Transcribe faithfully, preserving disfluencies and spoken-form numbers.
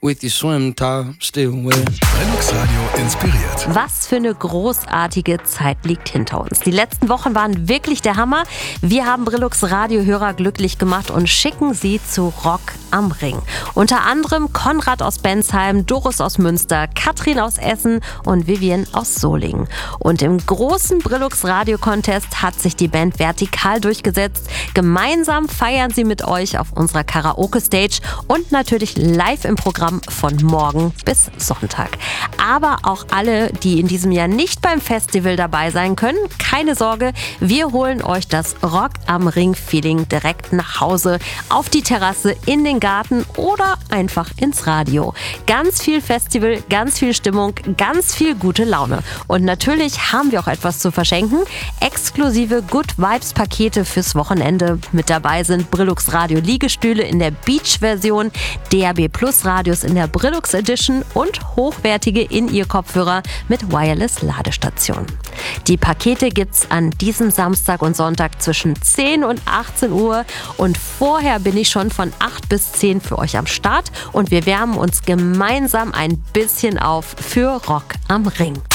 with your swim top still wet. Brennux Radio inspiriert. Was für eine großartige Zeit liegt hinter uns. Die letzten Wochen waren wirklich der Hammer. Wir haben Brillux Radio-Hörer glücklich gemacht und schicken sie zu Rock am Ring. Unter anderem Konrad aus Bensheim, Doris aus Münster, Katrin aus Essen und Vivian aus Solingen. Und im großen Brillux Radio-Contest hat sich die Band vertikal durchgesetzt. Gemeinsam feiern sie mit euch auf unserer Karaoke-Stage und natürlich live im Programm von morgen bis Sonntag. Aber auch alle, die in diesem Jahr nicht beim Festival dabei sein können, keine Sorge, wir holen euch das Rock am Ring-Feeling direkt nach Hause, auf die Terrasse, in den Garten oder einfach ins Radio. Ganz viel Festival, ganz viel Stimmung, ganz viel gute Laune. Und natürlich haben wir auch etwas zu verschenken. Exklusive Good Vibes Pakete fürs Wochenende. Mit dabei sind Brillux Radio Liegestühle in der Beach-Version, D A B Plus Radios in der Brillux Edition und hochwertige In-Ear-Kopfhörer mit Wireless-Ladestation. Die Pakete gibt's an diesem Samstag und Sonntag zwischen zehn und achtzehn Uhr und vorher bin ich schon von acht bis zehn für euch am Start und wir wärmen uns gemeinsam ein bisschen auf für Rock am Ring.